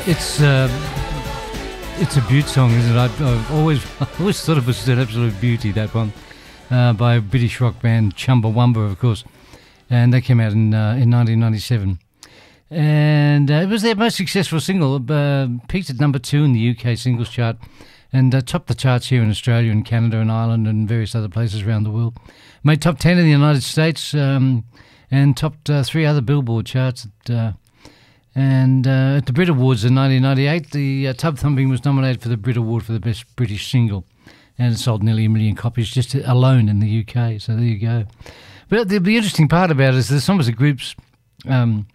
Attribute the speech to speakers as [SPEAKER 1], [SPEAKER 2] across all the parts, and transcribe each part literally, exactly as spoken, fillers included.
[SPEAKER 1] It's uh, it's a beaut song, isn't it? I've, I've always always thought it was an absolute beauty, that one, uh, by a British rock band, Chumbawamba, of course, and they came out in uh, in nineteen ninety-seven, and uh, it was their most successful single. Uh, peaked at number two in the U K singles chart, and uh, topped the charts here in Australia and Canada and Ireland and various other places around the world. Made top ten in the United States, um, and topped uh, three other Billboard charts. At, uh, And uh, at the Brit Awards in nineteen ninety-eight, the uh, Tub Thumping was nominated for the Brit Award for the Best British Single, and it sold nearly a million copies just alone in the U K, so there you go. But the, the interesting part about it is the song was the group's um,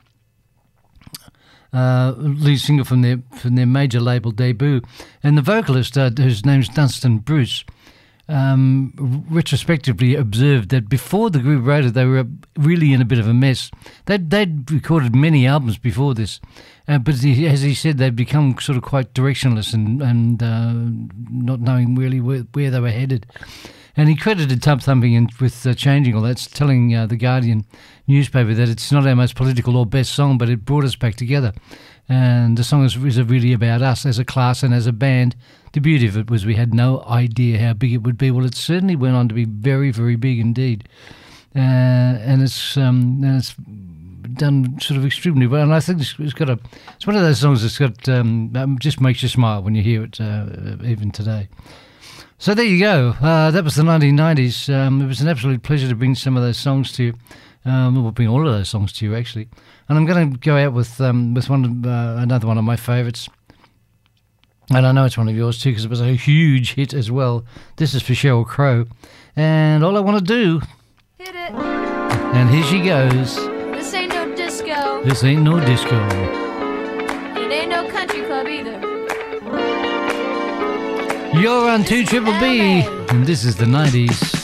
[SPEAKER 1] uh, lead single from their, from their major label debut, and the vocalist, uh, whose name's Dunstan Bruce, Um, retrospectively observed that before the group wrote it, they were really in a bit of a mess. They'd, they'd recorded many albums before this, uh, but he, as he said, they'd become sort of quite directionless and, and uh, not knowing really where, where they were headed. And he credited Tub Thumping in, with uh, changing all that, telling uh, the Guardian newspaper that it's not our most political or best song, but it brought us back together. And the song is, is really about us as a class and as a band. The beauty of it was we had no idea how big it would be. Well, it certainly went on to be very, very big indeed. Uh, and it's um, and it's done sort of extremely well. And I think it's, it's got a it's one of those songs that's got um, um, just makes you smile when you hear it, uh, even today. So there you go. Uh, that was the nineteen nineties. Um, it was an absolute pleasure to bring some of those songs to you. Um, we'll bring all of those songs to you, actually. And I'm going to go out with um, with one uh, another one of my favourites. And I know it's one of yours too, because it was a huge hit as well. This is for Sheryl Crow. And All I Want to Do.
[SPEAKER 2] Hit it.
[SPEAKER 1] And here she goes.
[SPEAKER 2] This ain't no disco.
[SPEAKER 1] This ain't no disco.
[SPEAKER 2] It ain't no country club either.
[SPEAKER 1] You're on two Triple B. And this is the nineties.